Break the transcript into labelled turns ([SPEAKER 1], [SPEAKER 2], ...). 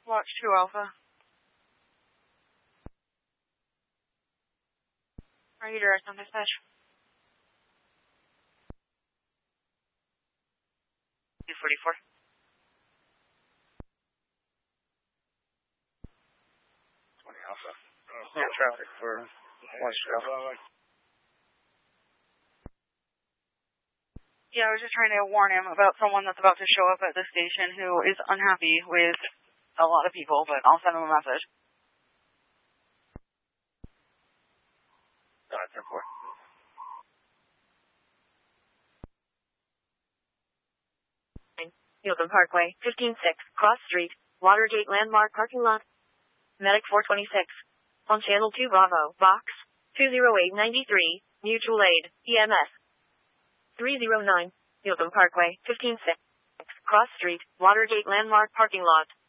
[SPEAKER 1] Watch 2 Alpha. Are you direct on dispatch?
[SPEAKER 2] 244.
[SPEAKER 3] Alpha. Traffic for Watch 2 Alpha.
[SPEAKER 1] Yeah, I was just trying to warn him about someone that's about to show up at the station who is unhappy with a lot of people, but I'll send him a message.
[SPEAKER 3] 504.
[SPEAKER 4] Hilton Parkway, 15-6, Cross Street, Watergate Landmark Parking Lot. Medic 426. On Channel 2 Bravo, Box 20893, Mutual Aid, EMS. 309, Hilton Parkway, 15-6, Cross Street, Watergate Landmark Parking Lot.